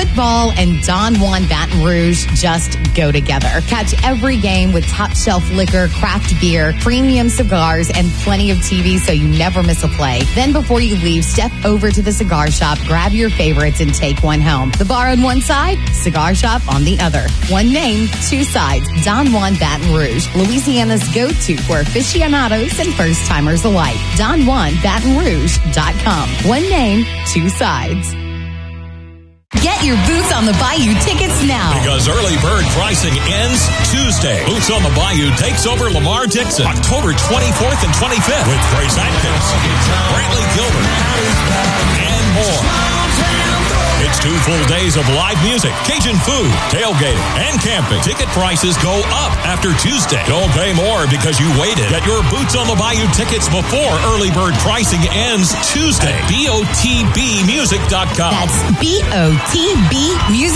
Football and Don Juan Baton Rouge just go together. Catch every game with top shelf liquor, craft beer, premium cigars, and plenty of TV so you never miss a play. Then before you leave, step over to the cigar shop, grab your favorites, and take one home. The bar on one side, cigar shop on the other. One name, two sides. Don Juan Baton Rouge, Louisiana's go-to for aficionados and first-timers alike. DonJuanBatonRouge.com. One name, two sides. Get your Boots on the Bayou tickets now. Because early bird pricing ends Tuesday. Boots on the Bayou takes over Lamar Dixon October 24th and 25th with Grace Atkins, Brantley Gilbert, and more. It's 2 full days of live music, Cajun food, tailgating, and camping. Ticket prices go up after Tuesday. Don't pay more because you waited. Get your Boots on the Bayou tickets before early bird pricing ends Tuesday. BOTBmusic.com. That's BOTB Music.